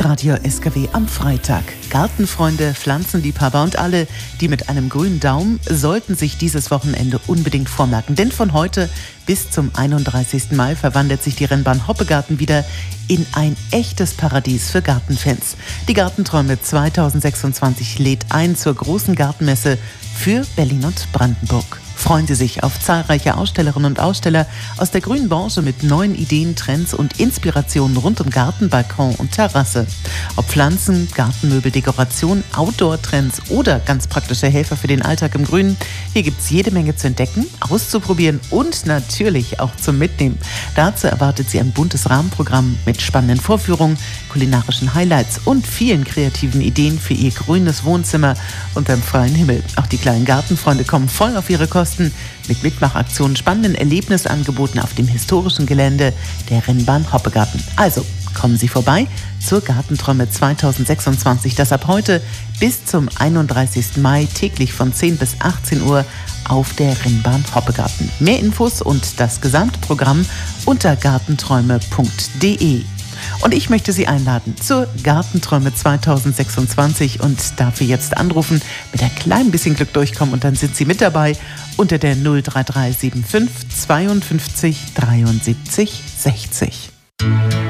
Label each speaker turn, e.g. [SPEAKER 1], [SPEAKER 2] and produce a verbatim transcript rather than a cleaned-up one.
[SPEAKER 1] Hitradio S K W am Freitag. Gartenfreunde, Pflanzenliebhaber und alle, die mit einem grünen Daumen, sollten sich dieses Wochenende unbedingt vormerken. Denn von heute bis zum einunddreißigsten Mai verwandelt sich die Rennbahn Hoppegarten wieder in ein echtes Paradies für Gartenfans. Die Gartenträume zweitausendsechsundzwanzig lädt ein zur großen Gartenmesse für Berlin und Brandenburg. Freuen Sie sich auf zahlreiche Ausstellerinnen und Aussteller aus der grünen Branche mit neuen Ideen, Trends und Inspirationen rund um Garten, Balkon und Terrasse. Ob Pflanzen, Gartenmöbel, Dekoration, Outdoor-Trends oder ganz praktische Helfer für den Alltag im Grünen, hier gibt es jede Menge zu entdecken, auszuprobieren und natürlich auch zum Mitnehmen. Dazu erwartet Sie ein buntes Rahmenprogramm mit spannenden Vorführungen, kulinarischen Highlights und vielen kreativen Ideen für Ihr grünes Wohnzimmer unterm freien Himmel. Auch die kleinen Gartenfreunde kommen voll auf ihre Kosten mit Mitmachaktionen, spannenden Erlebnisangeboten auf dem historischen Gelände der Rennbahn Hoppegarten. Also kommen Sie vorbei zur Gartenträume zweitausendsechsundzwanzig, das ab heute bis zum einunddreißigsten Mai täglich von zehn bis achtzehn Uhr auf der Rennbahn Hoppegarten. Mehr Infos und das Gesamtprogramm unter gartenträume punkt de. Und ich möchte Sie einladen zur Gartenträume zweitausendsechsundzwanzig und dafür jetzt anrufen, mit ein klein bisschen Glück durchkommen und dann sind Sie mit dabei unter der null drei drei sieben fünf zweiundfünfzig dreiundsiebzig sechzig.